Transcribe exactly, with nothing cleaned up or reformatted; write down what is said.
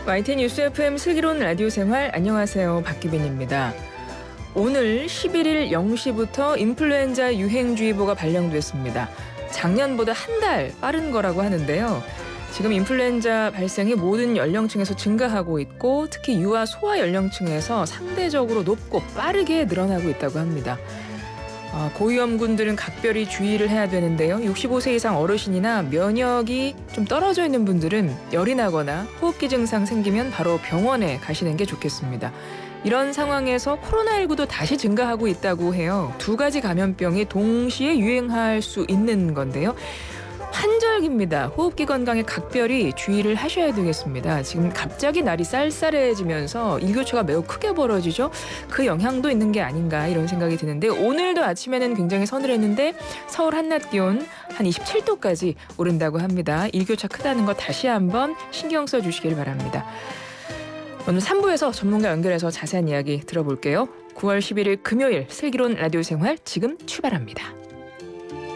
와이티 뉴스 에프엠 슬기로운 라디오 생활, 안녕하세요. 박기빈입니다. 오늘 십일일 영 시부터 인플루엔자 유행주의보가 발령됐습니다. 작년보다 한 달 빠른 거라고 하는데요. 지금 인플루엔자 발생이 모든 연령층에서 증가하고 있고 특히 유아 소아 연령층에서 상대적으로 높고 빠르게 늘어나고 있다고 합니다. 고위험군들은 각별히 주의를 해야 되는데요. 육십오 세 이상 어르신이나 면역이 좀 떨어져 있는 분들은 열이 나거나 호흡기 증상 생기면 바로 병원에 가시는 게 좋겠습니다. 이런 상황에서 코로나십구도 다시 증가하고 있다고 해요. 두 가지 감염병이 동시에 유행할 수 있는 건데요. 환절기입니다. 호흡기 건강에 각별히 주의를 하셔야 되겠습니다. 지금 갑자기 날이 쌀쌀해지면서 일교차가 매우 크게 벌어지죠. 그 영향도 있는 게 아닌가 이런 생각이 드는데 오늘도 아침에는 굉장히 서늘했는데 서울 한낮 기온 한 이십칠 도까지 오른다고 합니다. 일교차 크다는 거 다시 한번 신경 써주시길 바랍니다. 오늘 삼 부에서 전문가 연결해서 자세한 이야기 들어볼게요. 구월 십일일 금요일 슬기로운 라디오 생활 지금 출발합니다.